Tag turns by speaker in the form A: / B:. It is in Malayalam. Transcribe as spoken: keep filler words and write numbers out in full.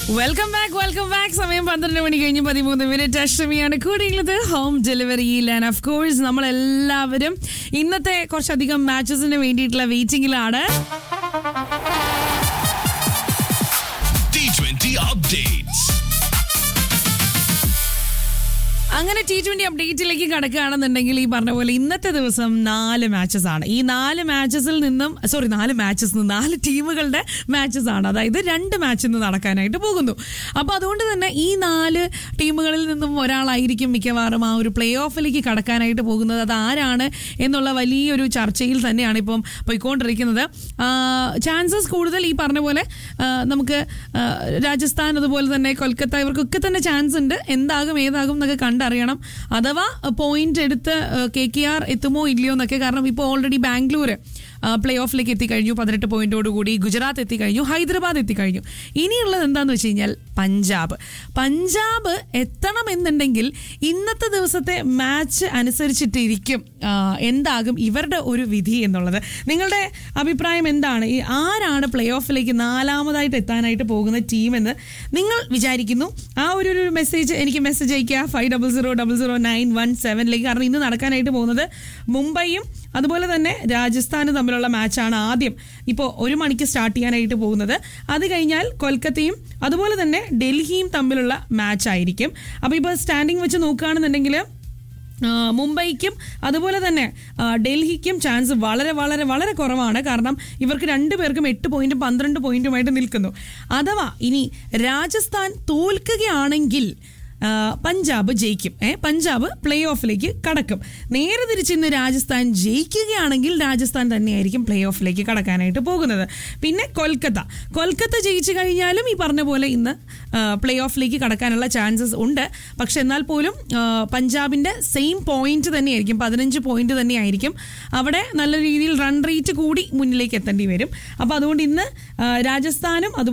A: വെൽക്കം ബാക്ക് വെൽക്കം ബാക്ക് സമയം പന്ത്രണ്ട് മണി കഴിഞ്ഞ് പതിമൂന്ന് minute അഷ്ടമിയാണ് കൂടിയുള്ളത് home ഡെലിവറിയിൽ. And of course നമ്മളെല്ലാവരും ഇന്നത്തെ കുറച്ചധികം മാച്ചസിന് വേണ്ടിയിട്ടുള്ള വെയിറ്റിംഗിലാണ്.
B: T twenty updates.
A: അങ്ങനെ ടി ട്വന്റി അപ്ഡേറ്റിലേക്ക് കടക്കുകയാണെന്നുണ്ടെങ്കിൽ ഈ പറഞ്ഞ പോലെ ഇന്നത്തെ ദിവസം നാല് മാച്ചസ് ആണ്. ഈ നാല് മാച്ചസിൽ നിന്നും സോറി നാല് മാച്ചസ് നാല് ടീമുകളുടെ മാച്ചസ് ആണ്. അതായത് രണ്ട് മാച്ച് ഇന്ന് നടക്കാനായിട്ട് പോകുന്നു. അപ്പോൾ അതുകൊണ്ട് തന്നെ ഈ നാല് ടീമുകളിൽ നിന്നും ഒരാളായിരിക്കും മിക്കവാറും ആ ഒരു പ്ലേ ഓഫിലേക്ക് കടക്കാനായിട്ട് പോകുന്നത്. അത് ആരാണ് എന്നുള്ള വലിയൊരു ചർച്ചയിൽ തന്നെയാണ് ഇപ്പം പോയിക്കൊണ്ടിരിക്കുന്നത്. ചാൻസസ് കൂടുതൽ ഈ പറഞ്ഞ പോലെ നമുക്ക് രാജസ്ഥാൻ അതുപോലെ തന്നെ കൊൽക്കത്ത ഇവർക്കൊക്കെ തന്നെ ചാൻസ് ഉണ്ട്. എന്താകും ഏതാകും എന്നൊക്കെ കണ്ട അറിയണം. അഥവാ പോയിന്റ് എടുത്ത് കെ കെ ആർ എത്തുമോ ഇല്ലയോ എന്നൊക്കെ. കാരണം ഇപ്പോൾ ഓൾറെഡി ബാംഗ്ലൂർ പ്ലേ ഓഫിലേക്ക് എത്തിക്കഴിഞ്ഞു പതിനെട്ട് പോയിന്റോടുകൂടി. ഗുജറാത്ത് എത്തിക്കഴിഞ്ഞു, ഹൈദരാബാദ് എത്തിക്കഴിഞ്ഞു. ഇനിയുള്ളത് എന്താന്ന് വെച്ച് കഴിഞ്ഞാൽ പഞ്ചാബ് പഞ്ചാബ് എത്തണമെന്നുണ്ടെങ്കിൽ ഇന്നത്തെ ദിവസത്തെ മാച്ച് അനുസരിച്ചിട്ടിരിക്കും എന്താകും ഇവരുടെ ഒരു വിധി എന്നുള്ളത്. നിങ്ങളുടെ അഭിപ്രായം എന്താണ്? ഈ ആരാണ് പ്ലേ ഓഫിലേക്ക് നാലാമതായിട്ട് എത്താനായിട്ട് പോകുന്ന ടീമെന്ന് നിങ്ങൾ വിചാരിക്കുന്നു? ആ ഒരു ഒരു മെസ്സേജ് എനിക്ക് മെസ്സേജ് അയക്കുക five double zero double zero nine one സെവനിലേക്ക്. കാരണം ഇന്ന് നടക്കാനായിട്ട് പോകുന്നത് മുംബൈയും അതുപോലെ തന്നെ രാജസ്ഥാനും തമ്മിലുള്ള മാച്ചാണ് ആദ്യം ഇപ്പോൾ ഒരു മണിക്ക് സ്റ്റാർട്ട് ചെയ്യാനായിട്ട് പോകുന്നത്. അത് കഴിഞ്ഞാൽ കൊൽക്കത്തയും അതുപോലെ തന്നെ ഡൽഹിയും തമ്മിലുള്ള മാച്ച് ആയിരിക്കും. അപ്പോൾ ഇപ്പോൾ സ്റ്റാൻഡിംഗ് വെച്ച് നോക്കുകയാണെന്നുണ്ടെങ്കിൽ മുംബൈക്കും അതുപോലെ തന്നെ ഡൽഹിക്കും ചാൻസ് വളരെ വളരെ വളരെ കുറവാണ്. കാരണം ഇവർക്ക് രണ്ടുപേർക്കും എട്ട് പോയിന്റും പന്ത്രണ്ട് പോയിന്റുമായിട്ട് നിൽക്കുന്നു. അഥവാ ഇനി രാജസ്ഥാൻ തോൽക്കുകയാണെങ്കിൽ പഞ്ചാബ് ജയിക്കും. ഏ പഞ്ചാബ് പ്ലേ ഓഫിലേക്ക് കടക്കും. നേരെ തിരിച്ച് ഇന്ന് രാജസ്ഥാൻ ജയിക്കുകയാണെങ്കിൽ രാജസ്ഥാൻ തന്നെയായിരിക്കും പ്ലേ ഓഫിലേക്ക് കടക്കാനായിട്ട് പോകുന്നത്. പിന്നെ കൊൽക്കത്ത കൊൽക്കത്ത ജയിച്ചു കഴിഞ്ഞാലും ഈ പറഞ്ഞ പോലെ ഇന്ന് പ്ലേ ഓഫിലേക്ക് കടക്കാനുള്ള ചാൻസസ് ഉണ്ട്. പക്ഷെ എന്നാൽ പോലും പഞ്ചാബിൻ്റെ സെയിം പോയിന്റ് തന്നെയായിരിക്കും, പതിനഞ്ച് പോയിന്റ് തന്നെയായിരിക്കും. അവിടെ നല്ല രീതിയിൽ റൺ റേറ്റ് കൂടി മുന്നിലേക്ക് എത്തേണ്ടി വരും. അപ്പോൾ അതുകൊണ്ട് ഇന്ന് രാജസ്ഥാനും